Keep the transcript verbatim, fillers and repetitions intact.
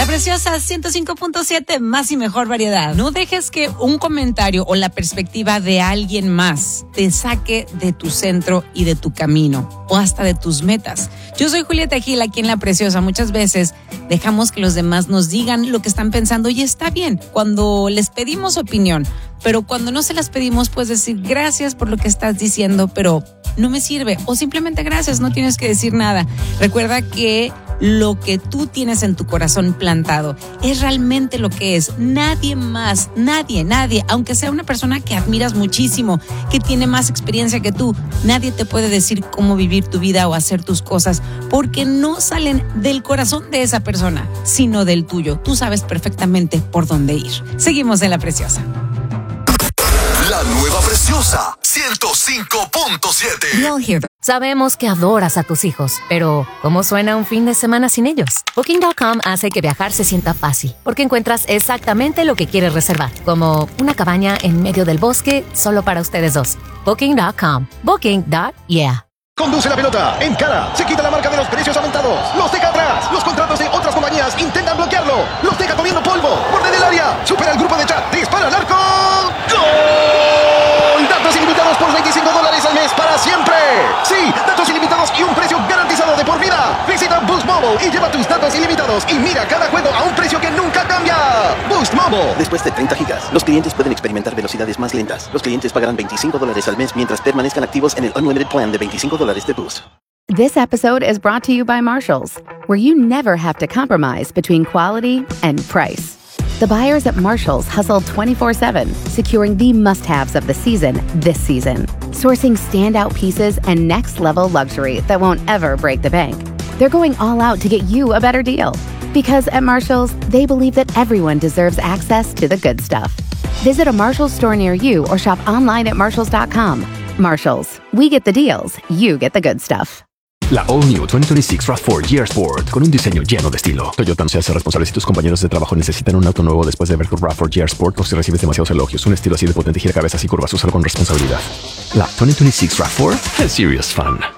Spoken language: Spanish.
La Preciosa ciento cinco punto siete, más y mejor variedad. No dejes que un comentario o la perspectiva de alguien más te saque de tu centro y de tu camino o hasta de tus metas. Yo soy Julieta Gil, aquí en La Preciosa. Muchas veces dejamos que los demás nos digan lo que están pensando y está bien cuando les pedimos opinión, pero cuando no se las pedimos puedes decir gracias por lo que estás diciendo, pero no me sirve, o simplemente gracias, no tienes que decir nada. Recuerda que lo que tú tienes en tu corazón plantado es realmente lo que es. Nadie más, nadie, nadie, aunque sea una persona que admiras muchísimo, que tiene más experiencia que tú, nadie te puede decir cómo vivir tu vida o hacer tus cosas, porque no salen del corazón de esa persona, sino del tuyo. Tú sabes perfectamente por dónde ir. Seguimos en La Preciosa. La nueva Preciosa ciento cinco punto siete. Sabemos que adoras a tus hijos, pero ¿cómo suena un fin de semana sin ellos? Booking punto com hace que viajar se sienta fácil, porque encuentras exactamente lo que quieres reservar, como una cabaña en medio del bosque solo para ustedes dos. Booking punto com. Booking. Yeah. Conduce la pelota, encara, se quita la marca de los precios aumentados, los deja atrás, los contratos de otras compañías intentan bloquearlo, los deja comiendo polvo, borde del área, supera el grupo de chat, dispara al arco, ¡gol! Datos ilimitados por veinticinco dólares al mes para siempre. Sí, datos ilimitados y un precio garantizado de por vida. Visita Boost Mobile y lleva tus datos ilimitados y mira cada juego a un precio que nunca cambia. Boost Mobile. Después de treinta gigas, los clientes pueden experimentar velocidades más lentas. Los clientes pagarán veinticinco dólares al mes mientras permanezcan activos en el Unlimited Plan de veinticinco dólares de Boost. This episode is brought to you by Marshalls, where you never have to compromise between quality and price. The buyers at Marshalls hustle twenty-four seven, securing the must-haves of the season this season. Sourcing standout pieces and next-level luxury that won't ever break the bank. They're going all out to get you a better deal. Because at Marshalls, they believe that everyone deserves access to the good stuff. Visit a Marshalls store near you or shop online at marshalls dot com. Marshalls, we get the deals, you get the good stuff. La All New veinte veintiséis RAV cuatro G R Sport, con un diseño lleno de estilo. Toyota no se hace responsable si tus compañeros de trabajo necesitan un auto nuevo después de ver tu RAV cuatro G R Sport o si recibes demasiados elogios. Un estilo así de potente gira cabezas y curvas, úsalo con responsabilidad. La veinte veintiséis RAV cuatro es serious fun.